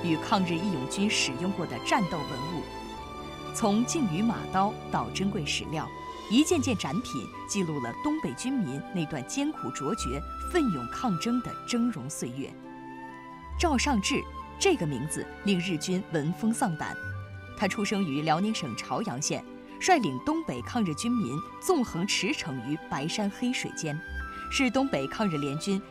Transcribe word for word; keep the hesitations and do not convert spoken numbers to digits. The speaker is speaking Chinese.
与抗日义勇军使用过的战斗文物。从劲鱼马刀到珍贵史料，一件件展品记录了东北军民那段艰苦卓绝、奋勇抗争的峥嵘岁月。赵尚志这个名字令日军闻风丧胆。他出生于辽宁省朝阳县，率领东北抗日军民纵横驰骋于白山黑水间，是东北抗日联军